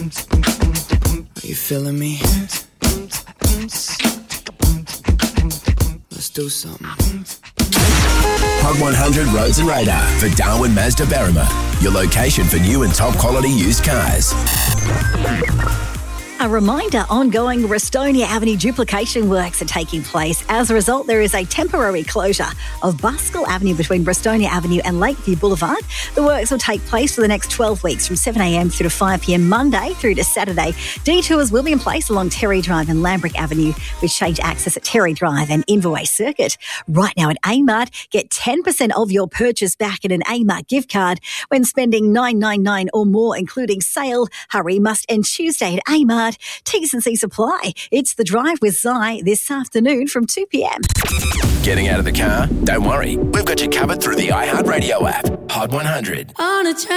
Are you feeling me? Let's do something. Hot 100 Roads and Radar for Darwin Mazda Berrima, your location for new and top quality used cars. A reminder, ongoing Restonia Avenue duplication works are taking place. As a result, there is a temporary closure of Buskell Avenue between Restonia Avenue and Lakeview Boulevard. The works will take place for the next 12 weeks from 7am through to 5pm Monday through to Saturday. Detours will be in place along Terry Drive and Lambrick Avenue with change access at Terry Drive and Inverway Circuit. Right now at Amart, get 10% of your purchase back in an Amart gift card when spending $9.99 or more, including sale. Hurry, must end Tuesday at Amart. T's and C's apply. It's The Drive with Zai this afternoon from 2pm. Getting out of the car? Don't worry. We've got you covered through the iHeartRadio app. Hot 100. On a